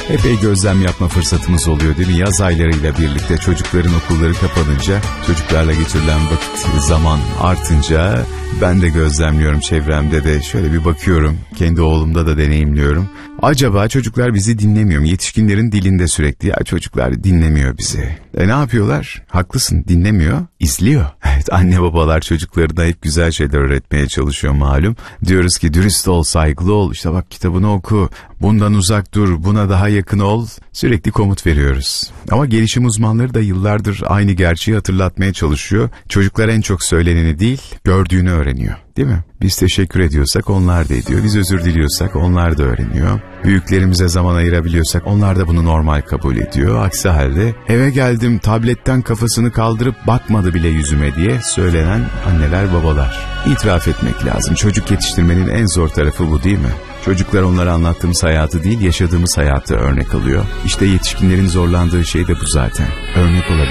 epey gözlem yapma fırsatımız oluyor değil mi? Yaz aylarıyla birlikte çocukların okulları kapanınca, çocuklarla geçirilen vakit, zaman artınca ben de gözlemliyorum, çevremde de şöyle bir bakıyorum, kendi oğlumda da deneyimliyorum. Acaba çocuklar bizi dinlemiyor mu? Yetişkinlerin dilinde sürekli ya çocuklar dinlemiyor bizi. Ne yapıyorlar? Haklısın, dinlemiyor, izliyor. Evet, anne babalar çocuklarına hep güzel şeyler öğretmeye çalışıyor malum. Diyoruz ki dürüst ol, saygılı ol, işte bak kitabını oku, bundan uzak dur, buna daha yakın ol. Sürekli komut veriyoruz. Ama gelişim uzmanları da yıllardır aynı gerçeği hatırlatmaya çalışıyor. Çocuklar en çok söyleneni değil, gördüğünü öğreniyor. Değil mi? Biz teşekkür ediyorsak onlar da ediyor. Biz özür diliyorsak onlar da öğreniyor. Büyüklerimize zaman ayırabiliyorsak onlar da bunu normal kabul ediyor. Aksi halde eve geldim tabletten kafasını kaldırıp bakmadı bile yüzüme diye söylenen anneler babalar. İtiraf etmek lazım. Çocuk yetiştirmenin en zor tarafı bu değil mi? Çocuklar onlara anlattığımız hayatı değil yaşadığımız hayatı örnek alıyor. İşte yetişkinlerin zorlandığı şey de bu zaten. Örnek olabilir.